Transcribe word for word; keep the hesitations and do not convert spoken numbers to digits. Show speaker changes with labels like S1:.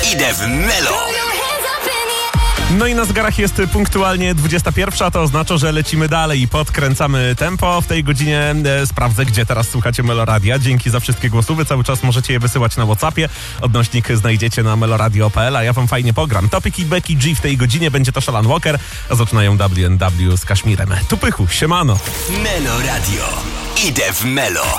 S1: Idę w Melo.
S2: No i na zegarach jest punktualnie dwudziesta pierwsza, a to oznacza, że lecimy dalej i podkręcamy tempo. W tej godzinie e, sprawdzę, gdzie teraz słuchacie Meloradia. Dzięki za wszystkie głosy. Wy cały czas możecie je wysyłać na WhatsAppie. Odnośnik znajdziecie na meloradio kropka p l, a ja wam fajnie pogram. Topik i Becky G w tej godzinie będzie to Shalan Walker, a zaczynają W and W z Kaszmirem. Tu Pychu, siemano.
S1: Meloradio. Idę w Melo.